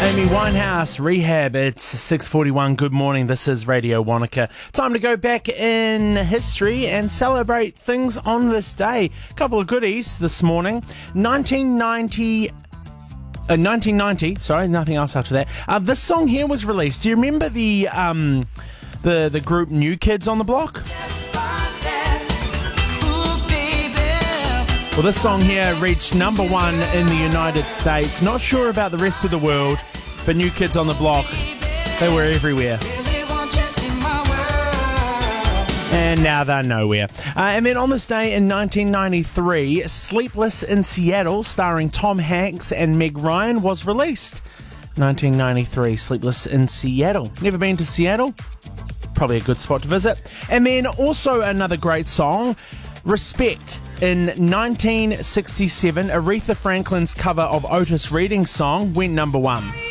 Amy Winehouse, Rehab. It's 6:41. Good morning. This is Radio Wanaka. Time to go back in history and celebrate things on this day. A couple of goodies this morning. 1990, sorry, nothing else after that. This song here was released. Do you remember the group New Kids on the Block? Well, this song here reached number one in the United States. Not sure about the rest of the world, but New Kids on the Block, they were everywhere. And now they're nowhere. And then on this day in 1993, Sleepless in Seattle, starring Tom Hanks and Meg Ryan, was released. 1993, Sleepless in Seattle. Never been to Seattle? Probably a good spot to visit. And then also another great song, Respect. In 1967, Aretha Franklin's cover of Otis Redding's song went number one.